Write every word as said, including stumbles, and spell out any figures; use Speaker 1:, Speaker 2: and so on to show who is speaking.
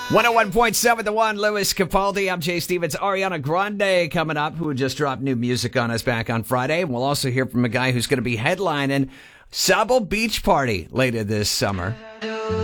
Speaker 1: one oh one point seven The One, Louis Capaldi. I'm Jay Stevens. Ariana Grande coming up, who just dropped new music on us back on Friday. And we'll also hear from a guy who's going to be headlining Sabo Beach Party later this summer.